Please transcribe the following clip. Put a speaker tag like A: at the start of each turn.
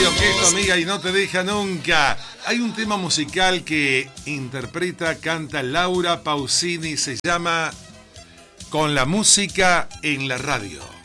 A: radio que es tu amiga y no te deja nunca. Hay un tema musical que interpreta, canta Laura Pausini, se llama Con la música en la radio.